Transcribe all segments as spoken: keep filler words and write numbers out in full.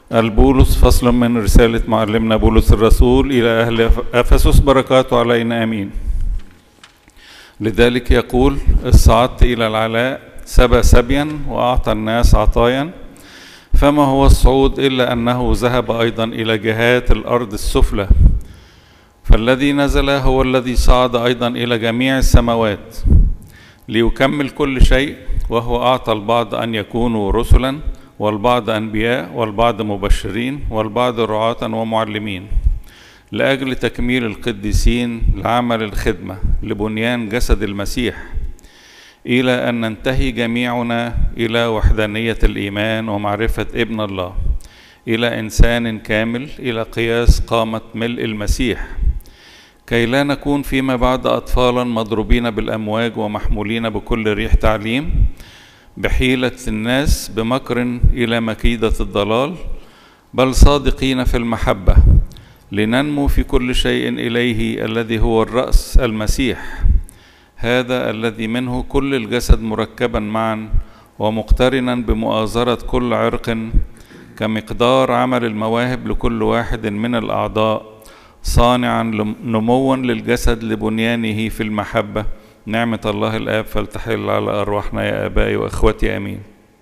البولس فصل من رسالة معلمنا بولس الرسول إلى أهل أفسس، بركاته علينا آمين. لذلك يقول: اصعدت إلى العلاء سبى سبيا وأعطى الناس عطايا، فما هو الصعود إلا أنه ذهب أيضا إلى جهات الأرض السفلى، فالذي نزل هو الذي صعد أيضا إلى جميع السماوات ليكمل كل شيء، وهو أعطى البعض أن يكونوا رسلا، والبعض أنبياء، والبعض مبشرين، والبعض رعاة ومعلمين، لأجل تكميل القديسين لعمل الخدمة لبنيان جسد المسيح، إلى أن ننتهي جميعنا إلى وحدانية الإيمان ومعرفة ابن الله، إلى إنسان كامل، إلى قياس قامة ملء المسيح، كي لا نكون فيما بعد أطفالا مضروبين بالأمواج ومحمولين بكل ريح تعليم بحيلة الناس بمكر إلى مكيدة الضلال، بل صادقين في المحبة، لننمو في كل شيء إليه الذي هو الرأس المسيح، هذا الذي منه كل الجسد مركبا معا ومقترنا بمؤازرة كل عرق كمقدار عمل المواهب لكل واحد من الأعضاء، صانعا نموا للجسد لبنيانه في المحبة. نعمة الله الآب فلتحل على أرواحنا يا آبائي وأخوتي آمين.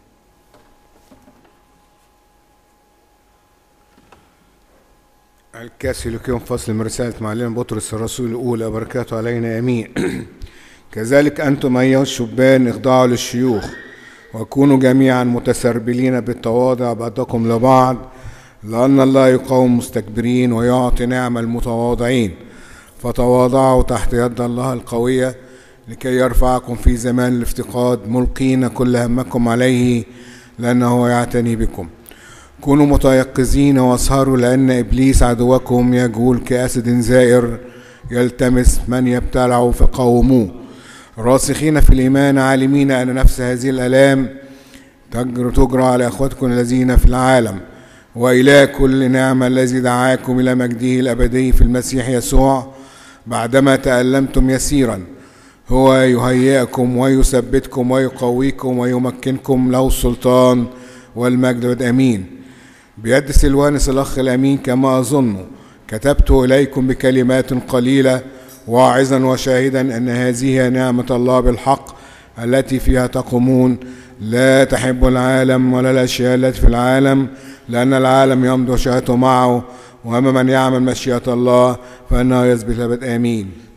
الكاثوليكيون فصل من رسالة معلم بطرس الرسول الأولى، بركاته علينا آمين. كذلك أنتم أيها الشبان اخضعوا للشيوخ، وكونوا جميعا متسربلين بالتواضع بعضكم لبعض، لأن الله يقاوم مستكبرين ويعطي نعم المتواضعين. فتواضعوا تحت يد الله القوية لكي يرفعكم في زمان الافتقاد، ملقين كل همكم عليه لأنه يعتني بكم. كونوا متيقظين واسهروا، لأن إبليس عدوكم يجول كأسد زائر يلتمس من يبتلعه فقاوموه، راسخين في الإيمان، عالمين أن نفس هذه الآلام تجرى على أخواتكم الذين في العالم. وإله كل نعمة الذي دعاكم إلى مجده الأبدي في المسيح يسوع بعدما تألمتم يسيرا، هو يهيئكم ويثبتكم ويقويكم ويمكنكم له السلطان والمجد. آمين. بيد سلوانس الأخ الأمين كما أظن كتبت إليكم بكلمات قليلة، واعظا وشاهدا أن هذه نعمة الله بالحق التي فيها تقومون. لا تحب العالم ولا الأشياء التي في العالم، لأن العالم يمضي شهوته معه، وأما من يعمل مشيئة الله فإنه يثبت الأبد. آمين.